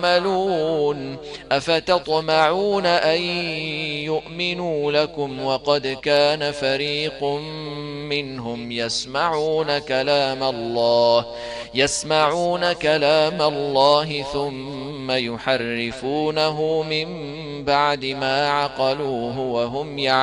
يعملون أفتطمعون أن يؤمنوا لكم وقد كان فريق منهم يسمعون كلام الله ثم يحرفونه من بعد ما عقلوه وهم يعلمون